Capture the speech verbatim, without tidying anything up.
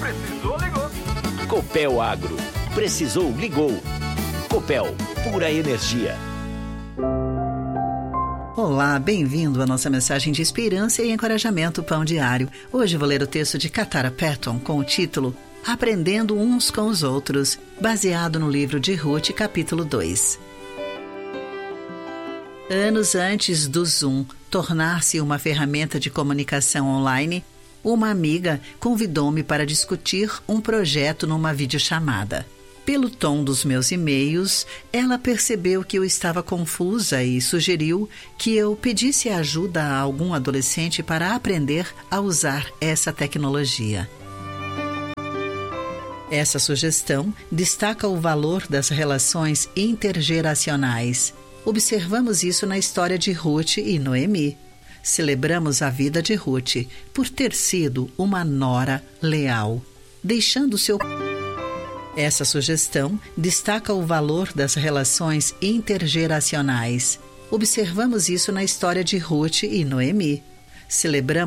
Precisou, ligou. Copel Agro. Precisou, ligou. Copel, pura energia. Olá, bem-vindo à nossa mensagem de esperança e encorajamento Pão Diário. Hoje vou ler o texto de Katara Patton com o título Aprendendo uns com os outros, baseado no livro de Ruth, capítulo dois. Anos antes do Zoom tornar-se uma ferramenta de comunicação online, uma amiga convidou-me para discutir um projeto numa videochamada. Pelo tom dos meus e-mails, ela percebeu que eu estava confusa e sugeriu que eu pedisse ajuda a algum adolescente para aprender a usar essa tecnologia. Essa sugestão destaca o valor das relações intergeracionais. Observamos isso na história de Ruth e Noemi. Celebramos a vida de Ruth por ter sido uma nora leal, deixando seu... Essa sugestão destaca o valor das relações intergeracionais. Observamos isso na história de Ruth e Noemi. Celebramos